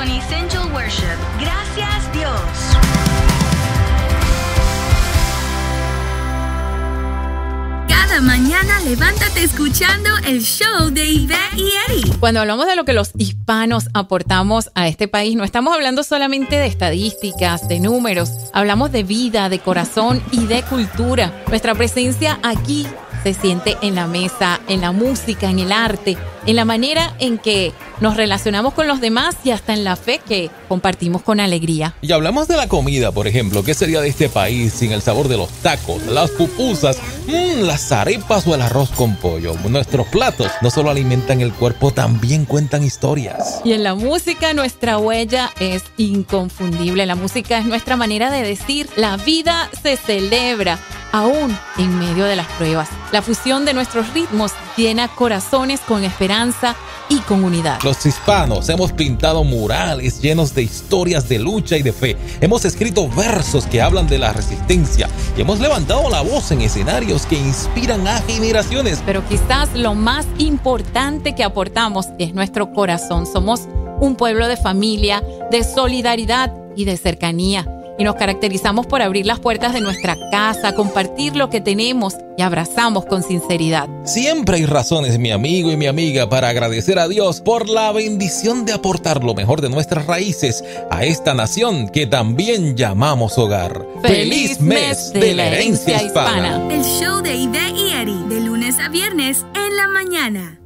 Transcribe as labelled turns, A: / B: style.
A: con Essential Worship. Gracias, Dios. Cada mañana levántate escuchando el show de Yvette y Eddie.
B: Cuando hablamos de lo que los hispanos aportamos a este país, no estamos hablando solamente de estadísticas, de números. Hablamos de vida, de corazón y de cultura. Nuestra presencia aquí se siente en la mesa, en la música, en el arte, en la manera en que nos relacionamos con los demás y hasta en la fe que compartimos con alegría.
C: Y hablamos de la comida, por ejemplo. ¿Qué sería de este país sin el sabor de los tacos, las pupusas, las arepas o el arroz con pollo? Nuestros platos no solo alimentan el cuerpo, también cuentan historias.
B: Y en la música nuestra huella es inconfundible. La música es nuestra manera de decir: la vida se celebra, aún en medio de las pruebas. La fusión de nuestros ritmos llena corazones con esperanza y con unidad.
C: Los hispanos hemos pintado murales llenos de historias de lucha y de fe. Hemos escrito versos que hablan de la resistencia y hemos levantado la voz en escenarios que inspiran a generaciones.
B: Pero quizás lo más importante que aportamos es nuestro corazón. Somos un pueblo de familia, de solidaridad y de cercanía. Y nos caracterizamos por abrir las puertas de nuestra casa, compartir lo que tenemos y abrazamos con sinceridad.
C: Siempre hay razones, mi amigo y mi amiga, para agradecer a Dios por la bendición de aportar lo mejor de nuestras raíces a esta nación que también llamamos hogar.
B: ¡Feliz mes de la herencia hispana!
A: El show de Yvette y Eddie, de lunes a viernes en la mañana.